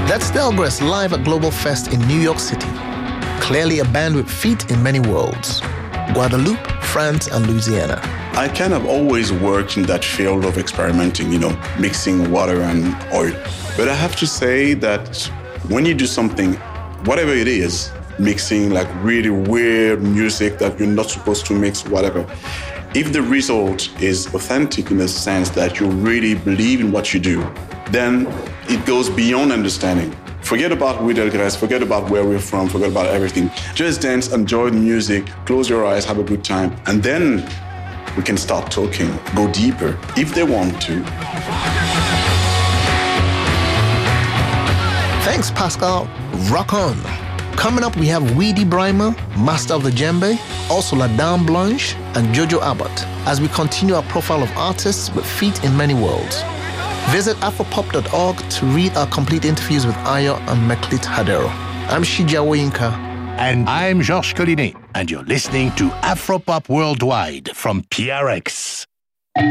That's Delgrès live at Global Fest in New York City. Clearly a band with feet in many worlds. Guadeloupe, France, and Louisiana. I kind of always worked in that field of experimenting, mixing water and oil. But I have to say that when you do something, whatever it is, mixing like really weird music that you're not supposed to mix, whatever, if the result is authentic in the sense that you really believe in what you do, then it goes beyond understanding. Forget about We Delgrès, forget about where we're from, forget about everything. Just dance, enjoy the music, close your eyes, have a good time, and then we can start talking, go deeper, if they want to. Thanks, Pascal. Rock on. Coming up, we have Weedy Brymer, Master of the Djembe, also La Dame Blanche, and Jojo Abbott, as we continue our profile of artists with feet in many worlds. Visit afropop.org to read our complete interviews with Ayo and Meklit Hadero. I'm Shija Woyinka. And I'm Georges Collinet, and you're listening to Afropop Worldwide from PRX.